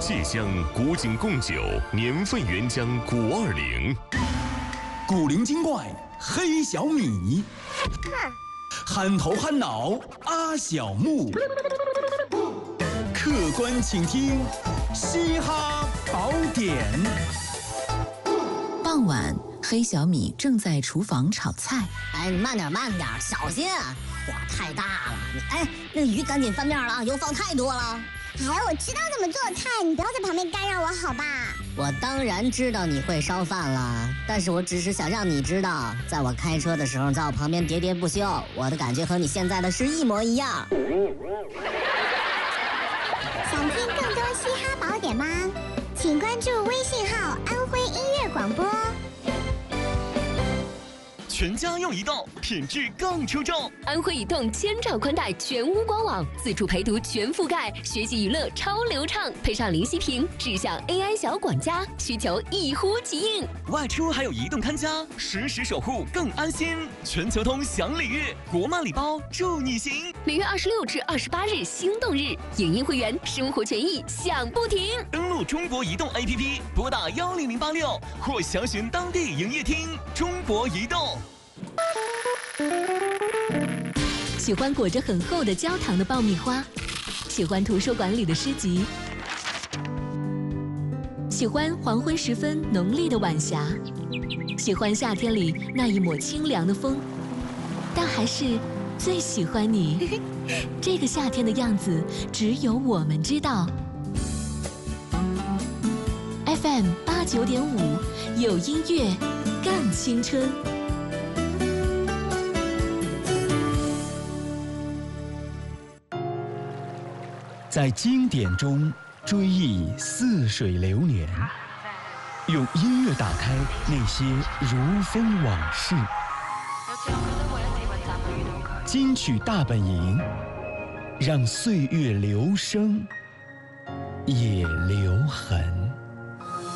蟹乡古井贡酒年份原浆520， 古灵精怪黑小米，憨头憨脑阿小木，客官请听嘻哈宝典。 傍晚，黑小米正在厨房炒菜。 哎，你慢点，小心啊！火太大了。那鱼赶紧翻面了，油放太多了。 哎，我知道怎么做菜，你不要在旁边干扰我好吧？ 我当然知道你会烧饭了，但是我只是想让你知道，在我开车的时候，在我旁边喋喋不休，我的感觉和你现在的是一模一样。 想听更多嘻哈宝典吗？请关注微信号“安徽音乐广播”。 全家用移动，品质更出众。 安徽移动千兆宽带全屋官网，自助陪读全覆盖，学习娱乐超流畅，配上灵犀屏，智享 AI 小管家，需求一呼即应。 外出还有移动看家，实时守护更安心。全球通享礼遇，国漫礼包祝你行。 每月26至28日心动日，影音会员生活权益享不停。 登录中国移动 APP， 拨打10086或详询当地营业厅。中国移动。 喜欢裹着很厚的焦糖的爆米花，喜欢图书馆里的诗集，喜欢黄昏时分浓丽的晚霞，喜欢夏天里那一抹清凉的风，但还是最喜欢你。这个夏天的样子，只有我们知道。FM 89.5，有音乐，更青春。 在经典中追忆似水流年，用音乐打开那些如风往事。金曲大本营，让岁月留声，也留痕。